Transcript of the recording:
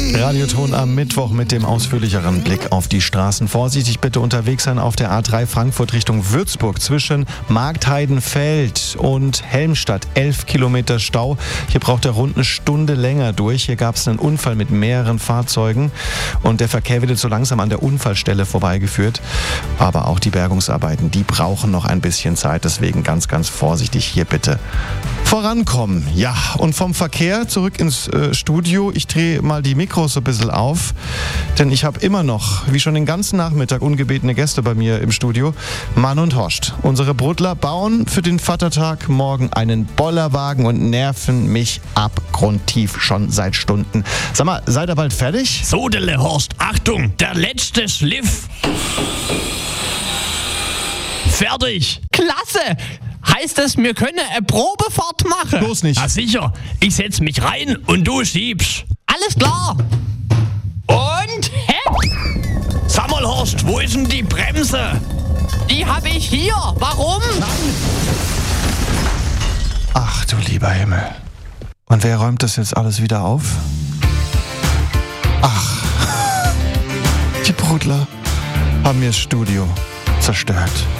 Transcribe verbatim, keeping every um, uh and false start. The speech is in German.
Radioton am Mittwoch mit dem ausführlicheren Blick auf die Straßen. Vorsichtig bitte unterwegs sein auf der A drei Frankfurt Richtung Würzburg zwischen Marktheidenfeld und Helmstadt. elf Kilometer Stau. Hier braucht er rund eine Stunde länger durch. Hier gab es einen Unfall mit mehreren Fahrzeugen und der Verkehr wird jetzt so langsam an der Unfallstelle vorbeigeführt. Aber auch die Bergungsarbeiten, die brauchen noch ein bisschen Zeit. Deswegen ganz, ganz vorsichtig hier bitte vorankommen. Ja, und vom Verkehr zurück ins äh, Studio. Ich drehe mal die Mikros so ein bisschen auf, denn ich habe immer noch, wie schon den ganzen Nachmittag, ungebetene Gäste bei mir im Studio. Mann und Horst, unsere Brudler, bauen für den Vatertag morgen einen Bollerwagen und nerven mich abgrundtief schon seit Stunden. Sag mal, seid ihr bald fertig? Sodele, Horst, Achtung, der letzte Schliff. Fertig. Klasse! Heißt es, wir können eine Probefahrt machen? Bloß nicht. Na sicher, ich setz mich rein und du schiebst. Alles klar. Und hepp! Sag mal, Horst, wo ist denn die Bremse? Die habe ich hier. Warum? Ach du lieber Himmel. Und wer räumt das jetzt alles wieder auf? Ach, die Brudler haben mir das Studio zerstört.